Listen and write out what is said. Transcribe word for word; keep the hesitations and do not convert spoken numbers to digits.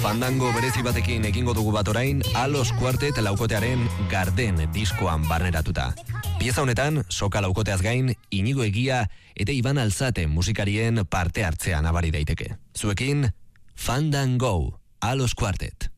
Fandango berezi batekin egingo dugu bat orain, Alos Quartet laukotearen Garden diskoan barneratuta. Pieza honetan, soka laukoteaz gain, Inigo Egia eta Iban Alzate musikarien parte hartzean abari daiteke. Zuekin, Fandango, Alos Quartet.